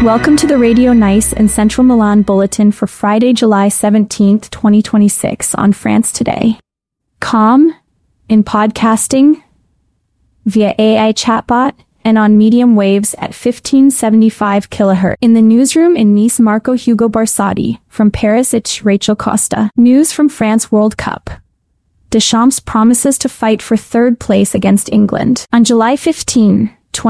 Welcome to the Radio Nice and Central Milan Bulletin for Friday, July 17th, 2026 on France Today. Com, in podcasting, via AI chatbot, and on medium waves at 1575 kHz. In the newsroom in Nice, Marco Hugo Barsati. From Paris, it's Rachel Costa. News from France World Cup. Deschamps promises to fight for third place against England. On July 15,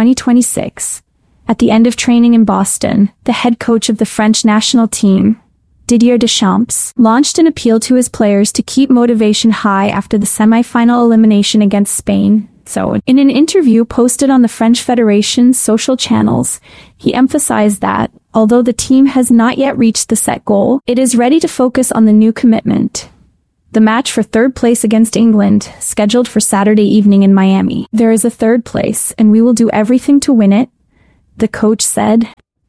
2026, at the end of training in Boston, the head coach of the French national team, Didier Deschamps, launched an appeal to his players to keep motivation high after the semi-final elimination against Spain. So, in an interview posted on the French Federation's social channels, he emphasized that, although the team has not yet reached the set goal, it is ready to focus on the new commitment. The match for third place against England, scheduled for Saturday evening in Miami. There is a third place, and we will do everything to win it, the coach said,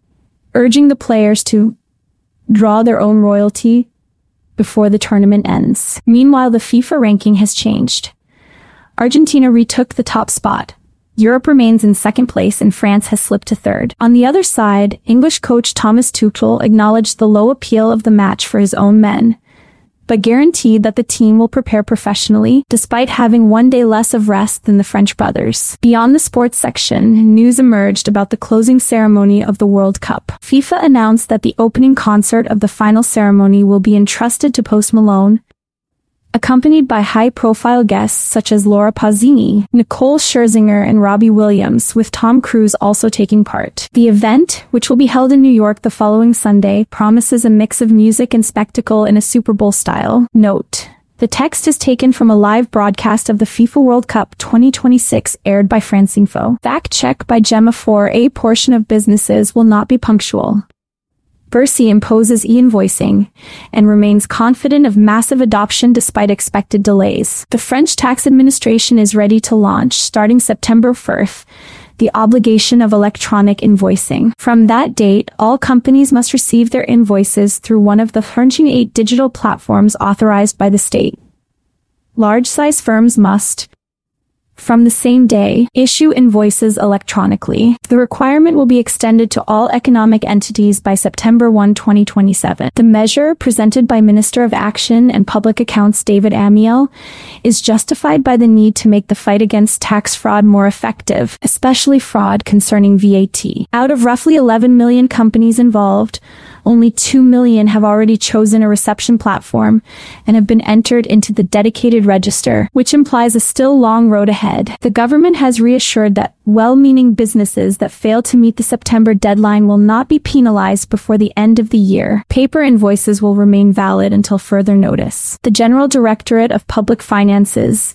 urging the players to draw their own royalty before the tournament ends. Meanwhile, the FIFA ranking has changed. Argentina retook the top spot. Europe remains in second place and France has slipped to third. On the other side, English coach Thomas Tuchel acknowledged the low appeal of the match for his own men, but guaranteed that the team will prepare professionally, despite having one day less of rest than the French brothers. Beyond the sports section, news emerged about the closing ceremony of the World Cup. FIFA announced that the opening concert of the final ceremony will be entrusted to Post Malone, accompanied by high-profile guests such as Laura Pausini, Nicole Scherzinger, and Robbie Williams, with Tom Cruise also taking part. The event, which will be held in New York the following Sunday, promises a mix of music and spectacle in a Super Bowl style. Note: the text is taken from a live broadcast of the FIFA World Cup 2026 aired by Franceinfo. Fact check by Gemma. For a portion of businesses will not be punctual. Bercy imposes e-invoicing and remains confident of massive adoption despite expected delays. The French tax administration is ready to launch, starting September 1st, the obligation of electronic invoicing. From that date, all companies must receive their invoices through one of the 8 digital platforms authorized by the state. Large-size firms must, from the same day, issue invoices electronically. The requirement will be extended to all economic entities by September 1, 2027. The measure, presented by Minister of Action and Public Accounts David Amiel, is justified by the need to make the fight against tax fraud more effective, especially fraud concerning VAT. Out of roughly 11 million companies involved, only 2 million have already chosen a reception platform and have been entered into the dedicated register, which implies a still long road ahead. The government has reassured that well-meaning businesses that fail to meet the September deadline will not be penalized before the end of the year. Paper invoices will remain valid until further notice. The General Directorate of Public Finances,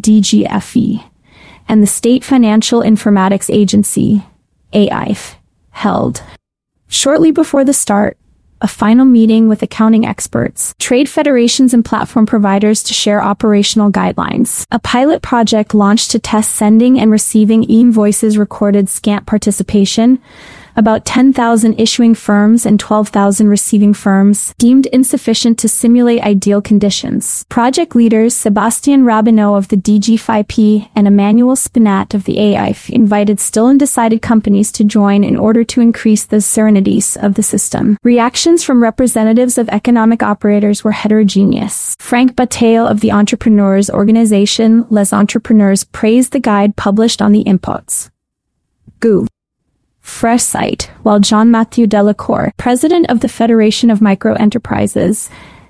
DGFE, and the State Financial Informatics Agency, AIF, held, shortly before the start, a final meeting with accounting experts, trade federations and platform providers to share operational guidelines. A pilot project launched to test sending and receiving e-invoices recorded scant participation. About 10,000 issuing firms and 12,000 receiving firms, deemed insufficient to simulate ideal conditions. Project leaders Sebastien Rabineau of the DG5P and Emmanuel Spinat of the AIF invited still undecided companies to join in order to increase the serenities of the system. Reactions from representatives of economic operators were heterogeneous. Frank Bataille of the entrepreneurs organization Les Entrepreneurs praised the guide published on the inputs. Goo. Fresh Site, while Jean-Mathieu Delacour, president of the Federation of Micro-Enterprises,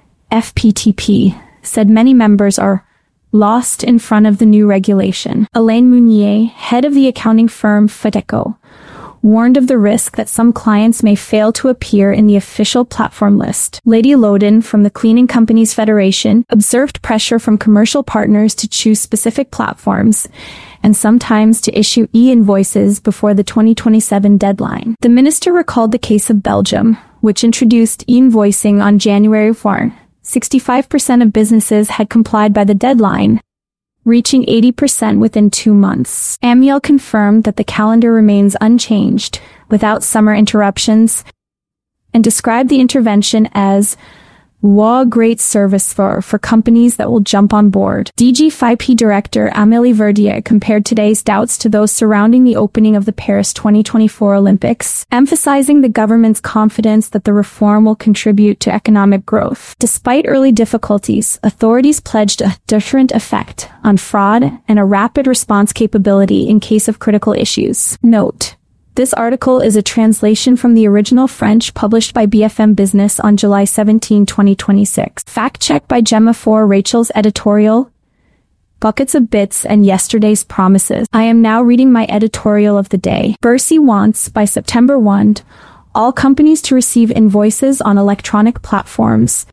FPTP, said many members are lost in front of the new regulation. Alain Mounier, head of the accounting firm Fedeco, warned of the risk that some clients may fail to appear in the official platform list. Lady Loden from the Cleaning Companies Federation observed pressure from commercial partners to choose specific platforms and sometimes to issue e-invoices before the 2027 deadline. The minister recalled the case of Belgium, which introduced e-invoicing on January 4. 65% of businesses had complied by the deadline, reaching 80% within 2 months. Amiel confirmed that the calendar remains unchanged, without summer interruptions, and described the intervention as Wow, great service for companies that will jump on board. DG5P Director Amélie Verdier compared today's doubts to those surrounding the opening of the Paris 2024 Olympics, emphasizing the government's confidence that the reform will contribute to economic growth. Despite early difficulties, authorities pledged a deterrent effect on fraud and a rapid response capability in case of critical issues. Note: this article is a translation from the original French published by BFM Business on July 17, 2026. Fact-checked by Gemma for Rachel's editorial, Buckets of Bits and Yesterday's Promises. I am now reading my editorial of the day. Bercy wants, by September 1, all companies to receive invoices on electronic platforms.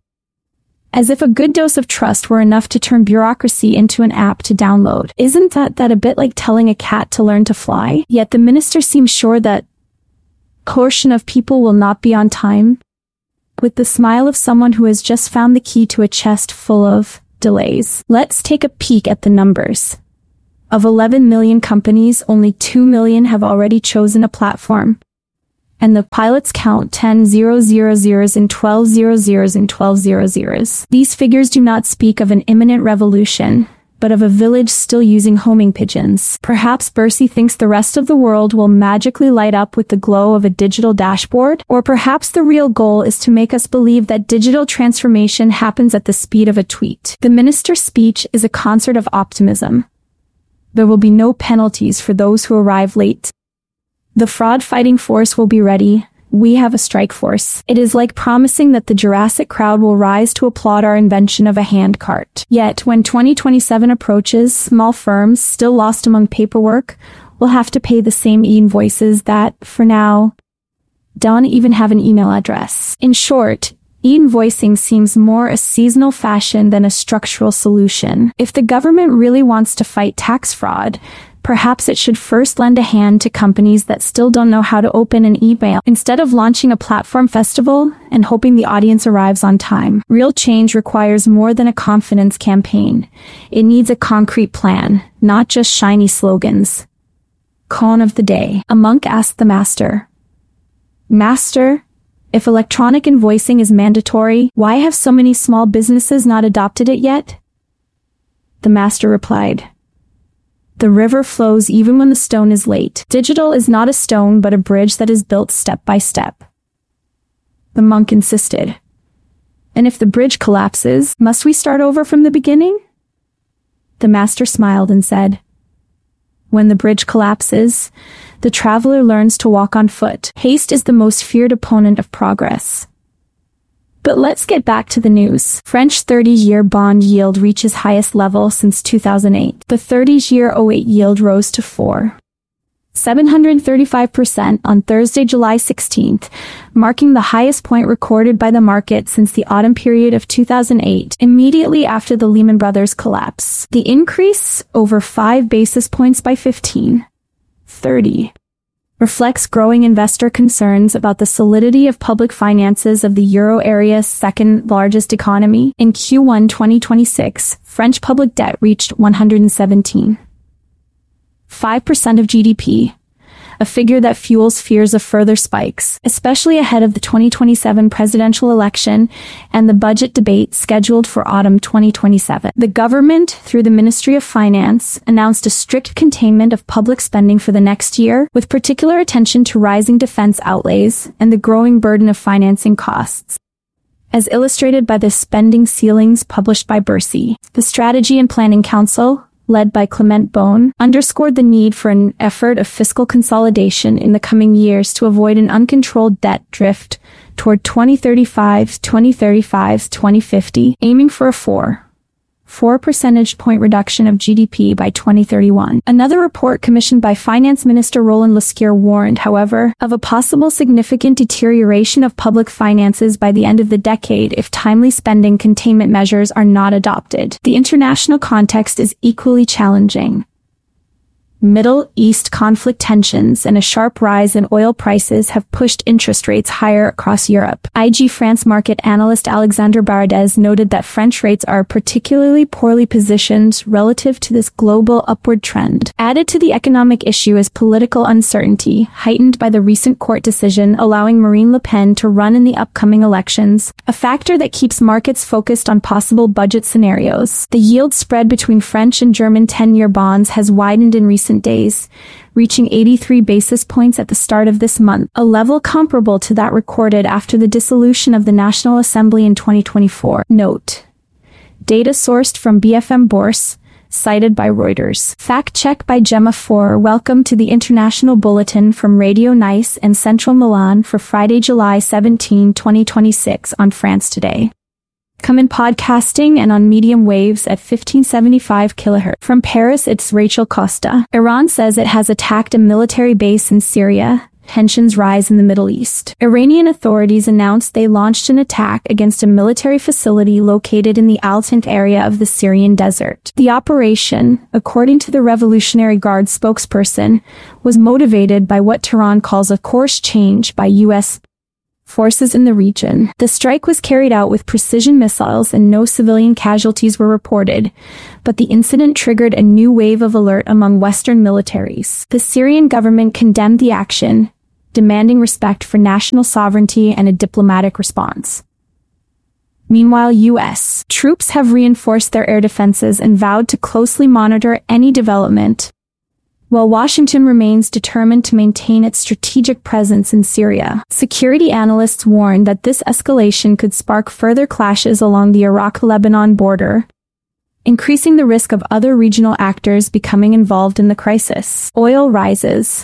As if a good dose of trust were enough to turn bureaucracy into an app to download. Isn't that a bit like telling a cat to learn to fly? Yet the minister seems sure that portion of people will not be on time. With the smile of someone who has just found the key to a chest full of delays. Let's take a peek at the numbers. Of 11 million companies, only 2 million have already chosen a platform. And the pilots count 10 0 0 zeros and 12 0 zeros and 12 0 zeros. These figures do not speak of an imminent revolution, but of a village still using homing pigeons. Perhaps Bercy thinks the rest of the world will magically light up with the glow of a digital dashboard, or perhaps the real goal is to make us believe that digital transformation happens at the speed of a tweet. The minister's speech is a concert of optimism. There will be no penalties for those who arrive late. The fraud-fighting force will be ready. We have a strike force. It is like promising that the Jurassic crowd will rise to applaud our invention of a handcart. Yet, when 2027 approaches, small firms, still lost among paperwork, will have to pay the same e-invoices that, for now, don't even have an email address. In short, e-invoicing seems more a seasonal fashion than a structural solution. If the government really wants to fight tax fraud, perhaps it should first lend a hand to companies that still don't know how to open an email, instead of launching a platform festival and hoping the audience arrives on time. Real change requires more than a confidence campaign. It needs a concrete plan, not just shiny slogans. Koan of the day. A monk asked the master, "Master, if electronic invoicing is mandatory, why have so many small businesses not adopted it yet?" The master replied, "The river flows even when the stone is late. Digital is not a stone but a bridge that is built step by step." The monk insisted, "And if the bridge collapses, must we start over from the beginning?" The master smiled and said, "When the bridge collapses, the traveler learns to walk on foot. Haste is the most feared opponent of progress." But let's get back to the news. French 30-year bond yield reaches highest level since 2008. The 30-year 08 yield rose to 4.735% on Thursday, July 16th, marking the highest point recorded by the market since the autumn period of 2008, immediately after the Lehman Brothers collapse. The increase, over 5 basis points by 15.30, reflects growing investor concerns about the solidity of public finances of the euro area's second largest economy. In Q1 2026, French public debt reached 117.5% of GDP, a figure that fuels fears of further spikes, especially ahead of the 2027 presidential election and the budget debate scheduled for autumn 2027. The government, through the Ministry of Finance, announced a strict containment of public spending for the next year, with particular attention to rising defense outlays and the growing burden of financing costs, as illustrated by the spending ceilings published by Bercy. The Strategy and Planning Council, led by Clement Beaune, underscored the need for an effort of fiscal consolidation in the coming years to avoid an uncontrolled debt drift toward 2050, aiming for a 4 percentage point reduction of GDP by 2031. Another report commissioned by Finance Minister Roland Lescure warned, however, of a possible significant deterioration of public finances by the end of the decade if timely spending containment measures are not adopted. The international context is equally challenging. Middle East conflict tensions and a sharp rise in oil prices have pushed interest rates higher across Europe. IG France market analyst Alexandre Baradez noted that French rates are particularly poorly positioned relative to this global upward trend. Added to the economic issue is political uncertainty, heightened by the recent court decision allowing Marine Le Pen to run in the upcoming elections, a factor that keeps markets focused on possible budget scenarios. The yield spread between French and German 10-year bonds has widened in recent days, reaching 83 basis points at the start of this month, a level comparable to that recorded after the dissolution of the National Assembly in 2024. Note: data sourced from BFM Bourse, cited by Reuters. Fact check by Gemma 4. Welcome to the International Bulletin from Radio Nice and Central Milan for Friday, July 17, 2026 on France Today. Come in podcasting and on medium waves at 1575 kHz. From Paris, it's Rachel Costa. Iran says it has attacked a military base in Syria. Tensions rise in the Middle East. Iranian authorities announced they launched an attack against a military facility located in the Al-Tint area of the Syrian desert. The operation, according to the Revolutionary Guard spokesperson, was motivated by what Tehran calls a course change by U.S. forces in the region. The strike was carried out with precision missiles and no civilian casualties were reported, but the incident triggered a new wave of alert among Western militaries. The Syrian government condemned the action, demanding respect for national sovereignty and a diplomatic response. Meanwhile, U.S. troops have reinforced their air defenses and vowed to closely monitor any development, while Washington remains determined to maintain its strategic presence in Syria. Security analysts warn that this escalation could spark further clashes along the Iraq-Lebanon border, increasing the risk of other regional actors becoming involved in the crisis. Oil rises.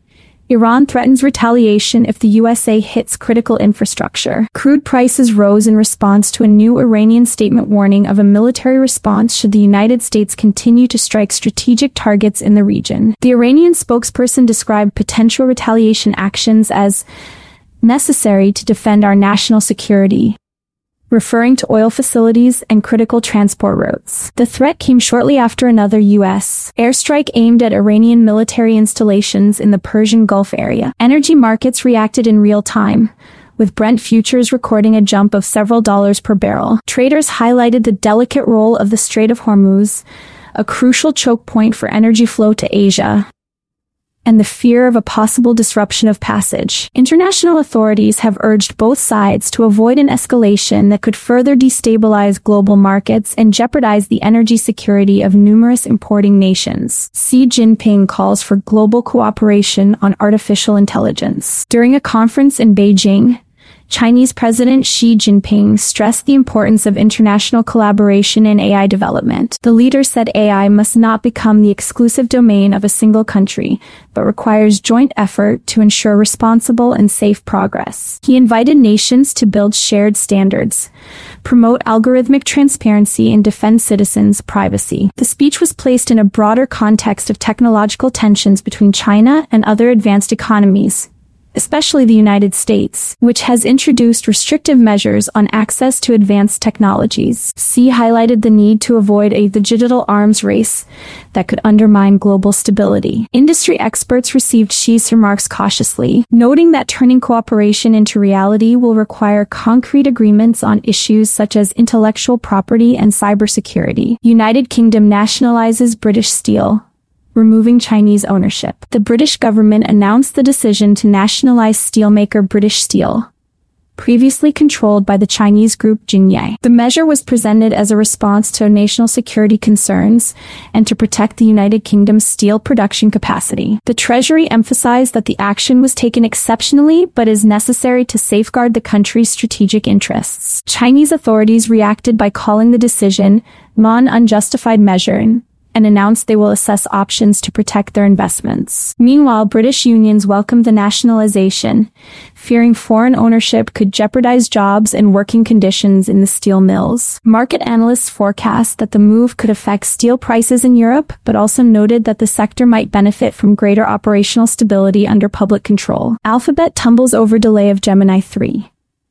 Iran threatens retaliation if the USA hits critical infrastructure. Crude prices rose in response to a new Iranian statement warning of a military response should the United States continue to strike strategic targets in the region. The Iranian spokesperson described potential retaliation actions as necessary to defend our national security, referring to oil facilities and critical transport routes. The threat came shortly after another U.S. airstrike aimed at Iranian military installations in the Persian Gulf area. Energy markets reacted in real time, with Brent futures recording a jump of several dollars per barrel. Traders highlighted the delicate role of the Strait of Hormuz, a crucial choke point for energy flow to Asia, and the fear of a possible disruption of passage. International authorities have urged both sides to avoid an escalation that could further destabilize global markets and jeopardize the energy security of numerous importing nations. Xi Jinping calls for global cooperation on artificial intelligence. During a conference in Beijing, Chinese President Xi Jinping stressed the importance of international collaboration in AI development. The leader said AI must not become the exclusive domain of a single country, but requires joint effort to ensure responsible and safe progress. He invited nations to build shared standards, promote algorithmic transparency, and defend citizens' privacy. The speech was placed in a broader context of technological tensions between China and other advanced economies, especially the United States, which has introduced restrictive measures on access to advanced technologies. Xi highlighted the need to avoid a digital arms race that could undermine global stability. Industry experts received Xi's remarks cautiously, noting that turning cooperation into reality will require concrete agreements on issues such as intellectual property and cybersecurity. United Kingdom nationalizes British Steel, removing Chinese ownership. The British government announced the decision to nationalize steelmaker British Steel, previously controlled by the Chinese group Jinye. The measure was presented as a response to national security concerns and to protect the United Kingdom's steel production capacity. The Treasury emphasized that the action was taken exceptionally but is necessary to safeguard the country's strategic interests. Chinese authorities reacted by calling the decision an unjustified measure and announced they will assess options to protect their investments. Meanwhile, British unions welcomed the nationalization, fearing foreign ownership could jeopardize jobs and working conditions in the steel mills. Market analysts forecast that the move could affect steel prices in Europe, but also noted that the sector might benefit from greater operational stability under public control. Alphabet tumbles over delay of Gemini 3.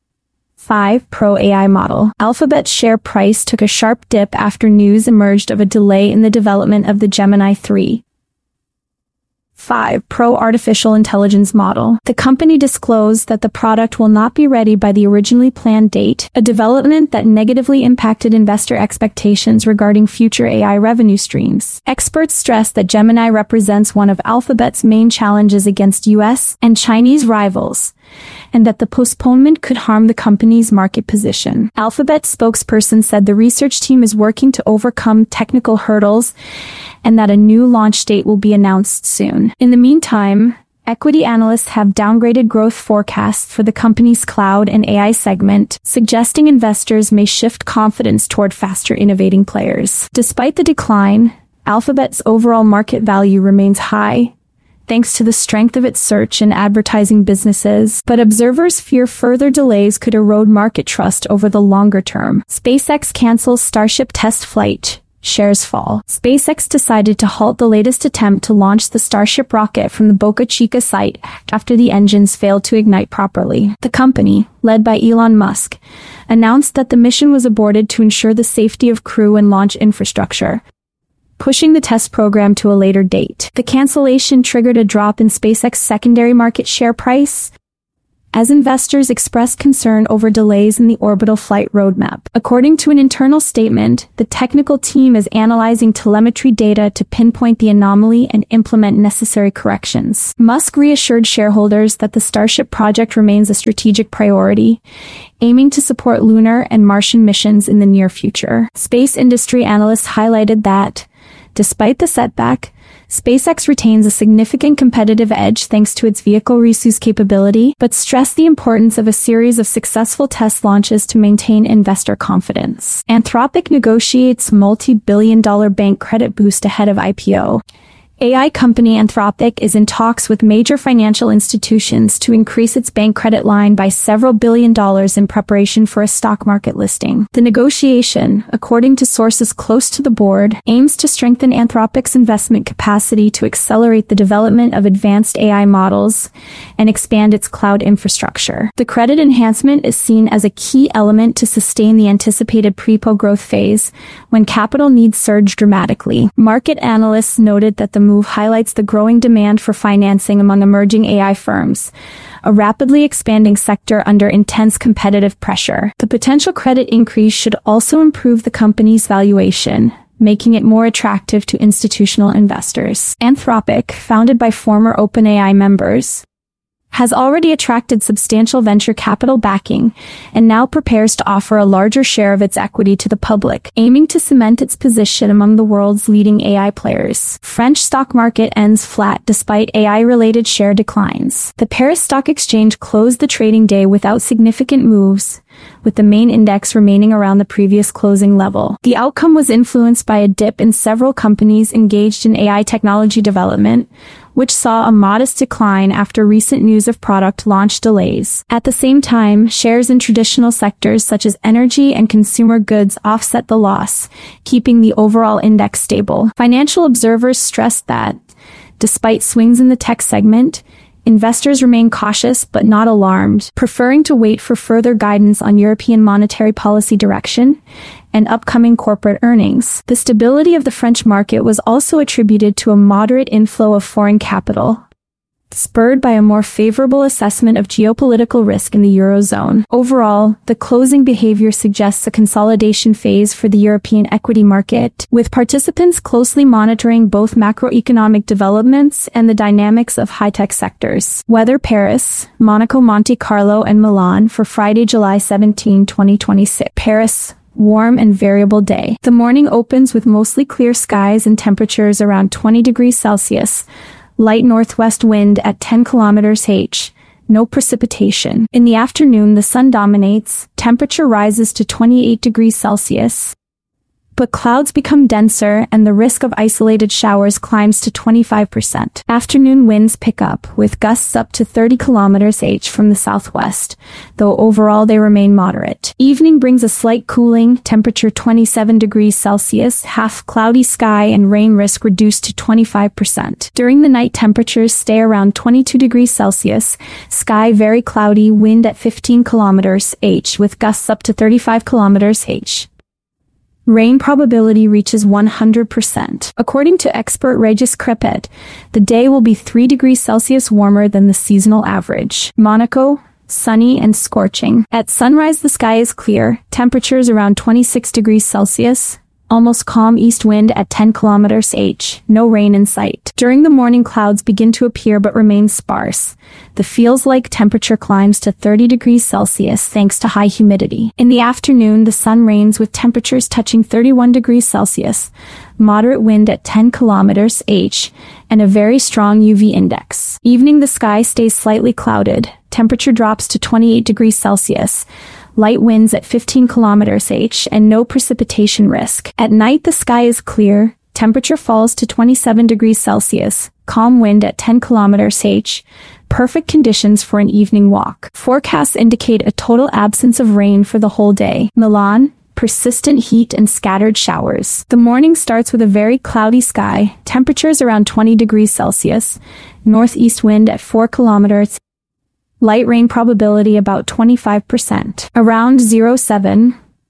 5 Pro AI model. Alphabet's share price took a sharp dip after news emerged of a delay in the development of the Gemini 3 5 Pro artificial intelligence model. The company disclosed that the product will not be ready by the originally planned date, a development that negatively impacted investor expectations regarding future AI revenue streams. Experts stress that Gemini represents one of Alphabet's main challenges against US and Chinese rivals, and that the postponement could harm the company's market position. Alphabet spokesperson said the research team is working to overcome technical hurdles and that a new launch date will be announced soon. In the meantime, equity analysts have downgraded growth forecasts for the company's cloud and AI segment, suggesting investors may shift confidence toward faster innovating players. Despite the decline, Alphabet's overall market value remains high, thanks to the strength of its search and advertising businesses, but observers fear further delays could erode market trust over the longer term. SpaceX cancels Starship test flight. Shares fall. SpaceX decided to halt the latest attempt to launch the Starship rocket from the Boca Chica site after the engines failed to ignite properly. The company, led by Elon Musk, announced that the mission was aborted to ensure the safety of crew and launch infrastructure, pushing the test program to a later date. The cancellation triggered a drop in SpaceX's secondary market share price, as investors expressed concern over delays in the orbital flight roadmap. According to an internal statement, the technical team is analyzing telemetry data to pinpoint the anomaly and implement necessary corrections. Musk reassured shareholders that the Starship project remains a strategic priority, aiming to support lunar and Martian missions in the near future. Space industry analysts highlighted that, despite the setback, SpaceX retains a significant competitive edge thanks to its vehicle reuse capability, but stressed the importance of a series of successful test launches to maintain investor confidence. Anthropic negotiates multi-billion-dollar bank credit boost ahead of IPO. AI company Anthropic is in talks with major financial institutions to increase its bank credit line by several $billions in preparation for a stock market listing. The negotiation, according to sources close to the board, aims to strengthen Anthropic's investment capacity to accelerate the development of advanced AI models and expand its cloud infrastructure. The credit enhancement is seen as a key element to sustain the anticipated pre-IPO growth phase when capital needs surge dramatically. Market analysts noted that the move highlights the growing demand for financing among emerging AI firms, a rapidly expanding sector under intense competitive pressure. The potential credit increase should also improve the company's valuation, making it more attractive to institutional investors. Anthropic, founded by former OpenAI members, has already attracted substantial venture capital backing and now prepares to offer a larger share of its equity to the public, aiming to cement its position among the world's leading AI players. French stock market ends flat despite AI-related share declines. The Paris Stock Exchange closed the trading day without significant moves, with the main index remaining around the previous closing level. The outcome was influenced by a dip in several companies engaged in AI technology development, which saw a modest decline after recent news of product launch delays. At the same time, shares in traditional sectors such as energy and consumer goods offset the loss, keeping the overall index stable. Financial observers stressed that, despite swings in the tech segment, investors remain cautious but not alarmed, preferring to wait for further guidance on European monetary policy direction and upcoming corporate earnings. The stability of the French market was also attributed to a moderate inflow of foreign capital, spurred by a more favorable assessment of geopolitical risk in the Eurozone. Overall, the closing behavior suggests a consolidation phase for the European equity market, with participants closely monitoring both macroeconomic developments and the dynamics of high-tech sectors. Weather: Paris, Monaco, Monte Carlo, and Milan for Friday, July 17, 2026. Paris. Warm and variable day. The morning opens with mostly clear skies and temperatures around 20 degrees Celsius. Light northwest wind at 10 km/h. No precipitation. In the afternoon, the sun dominates. Temperature rises to 28 degrees Celsius. But clouds become denser and the risk of isolated showers climbs to 25%. Afternoon winds pick up, with gusts up to 30 km/h from the southwest, though overall they remain moderate. Evening brings a slight cooling, temperature 27 degrees Celsius, half cloudy sky and rain risk reduced to 25%. During the night, temperatures stay around 22 degrees Celsius, sky very cloudy, wind at 15 km/h with gusts up to 35 km/h. Rain probability reaches 100%. According to expert Regis Crepet, the day will be 3 degrees Celsius warmer than the seasonal average. Monaco, sunny and scorching. At sunrise, the sky is clear, temperatures around 26 degrees Celsius, almost calm east wind at 10 km/h, no rain in sight. During the morning, clouds begin to appear but remain sparse. The feels-like temperature climbs to 30 degrees Celsius thanks to high humidity. In the afternoon, the sun reigns with temperatures touching 31 degrees Celsius, moderate wind at 10 km/h, and a very strong UV index. Evening, the sky stays slightly clouded. Temperature drops to 28 degrees Celsius. Light winds at 15 km/h and no precipitation risk. At night, the sky is clear. Temperature falls to 27 degrees Celsius. Calm wind at 10 km/h. Perfect conditions for an evening walk. Forecasts indicate a total absence of rain for the whole day. Milan, persistent heat and scattered showers. The morning starts with a very cloudy sky. Temperatures around 20 degrees Celsius. Northeast wind at 4 km/h. Light rain probability about 25%. Around 07,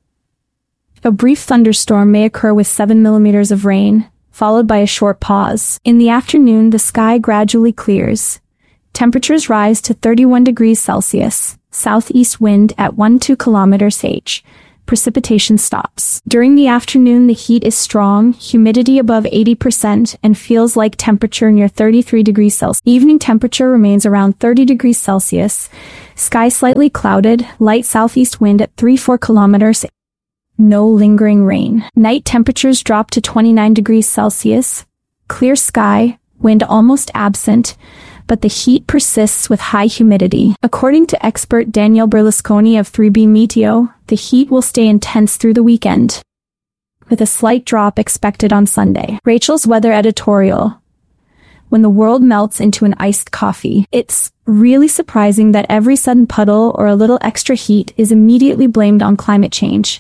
a brief thunderstorm may occur with 7 millimeters of rain, followed by a short pause. In the afternoon, the sky gradually clears. Temperatures rise to 31 degrees Celsius. Southeast wind at 12 km/h. Precipitation stops. During the afternoon, the heat is strong, humidity above 80%, and feels like temperature near 33 degrees Celsius. Evening temperature remains around 30 degrees Celsius. Sky slightly clouded, light southeast wind at 3-4 km/h. No lingering rain. Night temperatures drop to 29 degrees Celsius. Clear sky, wind almost absent, but the heat persists with high humidity. According to expert Daniel Berlusconi of 3B Meteo, the heat will stay intense through the weekend, with a slight drop expected on Sunday. Rachel's weather editorial. When the world melts into an iced coffee, it's really surprising that every sudden puddle or a little extra heat is immediately blamed on climate change,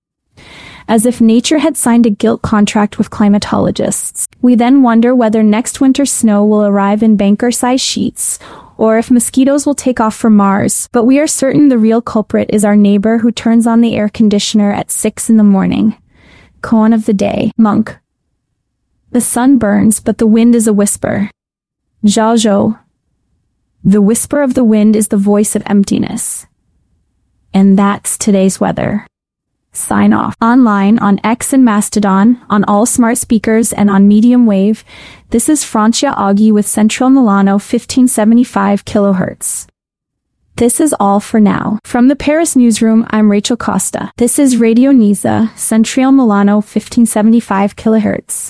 as if nature had signed a guilt contract with climatologists. We then wonder whether next winter's snow will arrive in banker-sized sheets, or if mosquitoes will take off from Mars. But we are certain the real culprit is our neighbor who turns on the air conditioner at 6 in the morning. Koan of the day. Monk. The sun burns, but the wind is a whisper. Zhao Zhou. The whisper of the wind is the voice of emptiness. And that's today's weather. Sign off. Online, on X and Mastodon, on all smart speakers and on medium wave, this is Francia Aghi with Central Milano 1575 kHz. This is all for now. From the Paris newsroom, I'm Rachel Costa. This is Radio Nisa, Central Milano 1575 kHz.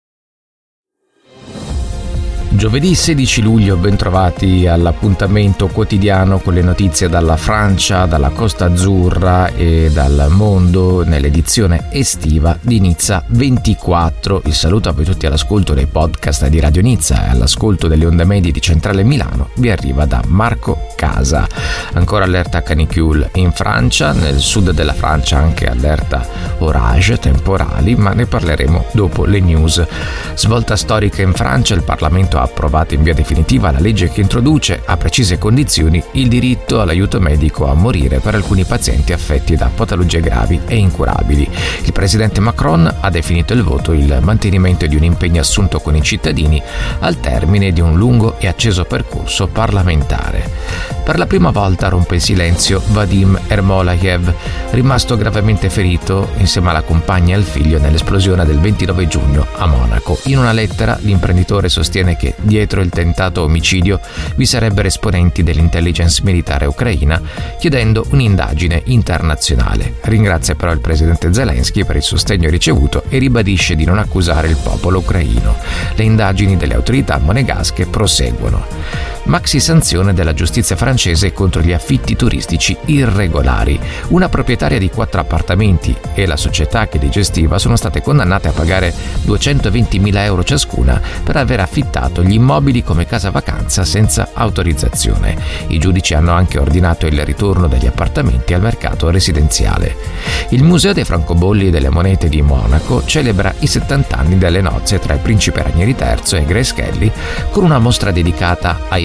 Giovedì 16 luglio, bentrovati all'appuntamento quotidiano con le notizie dalla Francia, dalla Costa Azzurra e dal mondo nell'edizione estiva di Nizza 24. Il saluto a voi tutti all'ascolto dei podcast di Radio Nizza e all'ascolto delle onde medie di Centrale Milano vi arriva da Marco Casa. Ancora allerta canicule in Francia, nel sud della Francia anche allerta orage, temporali, ma ne parleremo dopo le news. Svolta storica in Francia, il Parlamento ha approvato in via definitiva la legge che introduce, a precise condizioni, il diritto all'aiuto medico a morire per alcuni pazienti affetti da patologie gravi e incurabili. Il presidente Macron ha definito il voto il mantenimento di un impegno assunto con i cittadini al termine di un lungo e acceso percorso parlamentare. Per la prima volta rompe il silenzio Vadim Ermolayev, rimasto gravemente ferito insieme alla compagna e al figlio nell'esplosione del 29 giugno a Monaco. In una lettera l'imprenditore sostiene che dietro il tentato omicidio vi sarebbero esponenti dell'intelligence militare ucraina, chiedendo un'indagine internazionale. Ringrazia però il presidente Zelensky per il sostegno ricevuto e ribadisce di non accusare il popolo ucraino. Le indagini delle autorità monegasche proseguono. Maxi sanzione della giustizia francese contro gli affitti turistici irregolari. Una proprietaria di 4 appartamenti e la società che li gestiva sono state condannate a pagare 220.000 euro ciascuna per aver affittato gli immobili come casa vacanza senza autorizzazione. I giudici hanno anche ordinato il ritorno degli appartamenti al mercato residenziale. Il Museo dei francobolli e delle monete di Monaco celebra i 70 anni delle nozze tra il principe Ranieri III e Grace Kelly con una mostra dedicata ai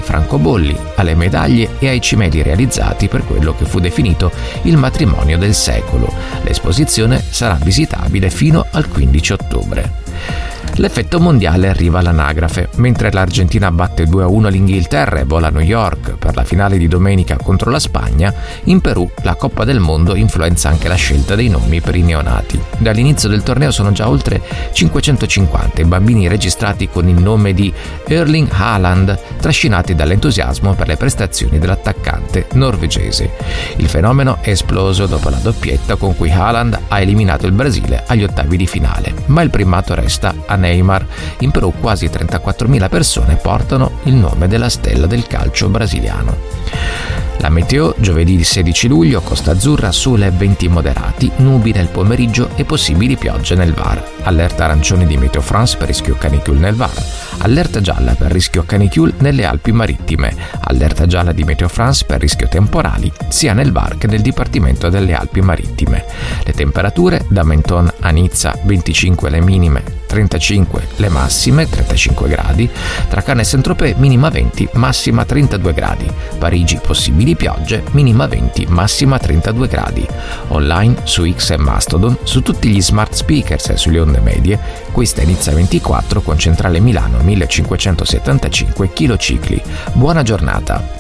francobolli, alle medaglie e ai cimeli realizzati per quello che fu definito il matrimonio del secolo. L'esposizione sarà visitabile fino al 15 ottobre. L'effetto mondiale arriva all'anagrafe. Mentre l'Argentina batte 2-1 l'Inghilterra e vola a New York per la finale di domenica contro la Spagna, in Perù la Coppa del Mondo influenza anche la scelta dei nomi per i neonati. Dall'inizio del torneo sono già oltre 550 i bambini registrati con il nome di Erling Haaland, trascinati dall'entusiasmo per le prestazioni dell'attaccante norvegese. Il fenomeno è esploso dopo la doppietta con cui Haaland ha eliminato il Brasile agli ottavi di finale, ma il primato resta a Neymar. In Perù quasi 34.000 persone portano il nome della stella del calcio brasiliano. La meteo: giovedì 16 luglio, Costa Azzurra, sole e venti moderati, nubi nel pomeriggio e possibili piogge nel VAR. Allerta arancione di Meteo France per rischio canicule nel VAR. Allerta gialla per rischio canicule nelle Alpi Marittime. Allerta gialla di Meteo France per rischio temporali sia nel VAR che nel Dipartimento delle Alpi Marittime. Le temperature: da Menton a Nizza 25 le minime, 35 le massime, 35 gradi. Tra Cannes e Saint-Tropez minima 20, massima 32 gradi. Parigi possibili piogge, minima 20, massima 32 gradi. Online, su X e Mastodon, su tutti gli smart speakers e sulle onde medie, questa è Nizza 24 con centrale Milano 1575 kcicli. Buona giornata!